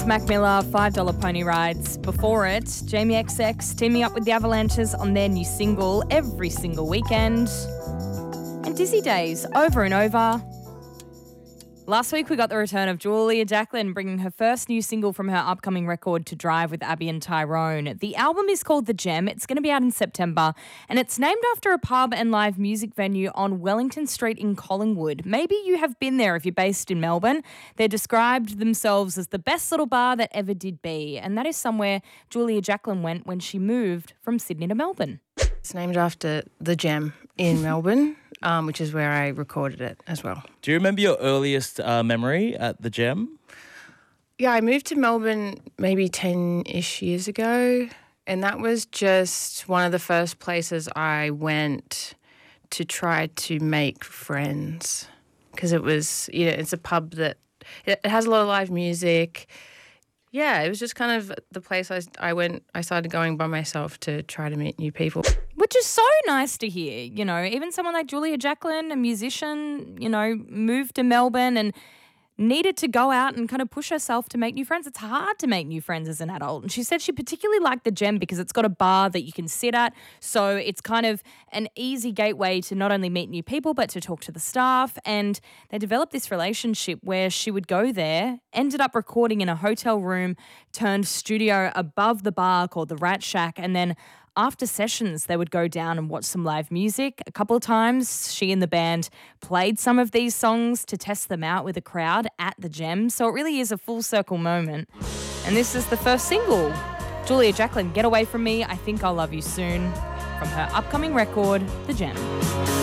It's Mac Miller, $5 pony rides. Before it, Jamie XX teaming up with the Avalanches on their new single every single weekend. And Dizzy Days, over and over. Last week we got the return of Julia Jacklin bringing her first new single from her upcoming record To Drive with Abby and Tyrone. The album is called The Gem. It's going to be out in September and it's named after a pub and live music venue on Wellington Street in Collingwood. Maybe you have been there if you're based in Melbourne. They described themselves as the best little bar that ever did be, and that is somewhere Julia Jacklin went when she moved from Sydney to Melbourne. It's named after The Gem in Melbourne, which is where I recorded it as well. Do you remember your earliest memory at the Gem? Yeah, I moved to Melbourne maybe 10-ish years ago, and that was just one of the first places I went to try to make friends, because it was, it's a pub that it has a lot of live music. Yeah, it was just kind of the place I started going by myself to try to meet new people. Which is so nice to hear, even someone like Julia Jacklin, a musician, moved to Melbourne and needed to go out and kind of push herself to make new friends. It's hard to make new friends as an adult. And she said she particularly liked the Gem because it's got a bar that you can sit at. So it's kind of an easy gateway to not only meet new people, but to talk to the staff. And they developed this relationship where she would go there, ended up recording in a hotel room, turned studio above the bar called the Rat Shack, and then after sessions, they would go down and watch some live music. A couple of times, she and the band played some of these songs to test them out with a crowd at the Gem. So it really is a full circle moment. And this is the first single. Julia Jacklin, Get Away From Me, I Think I'll Love You Soon, from her upcoming record, The Gem.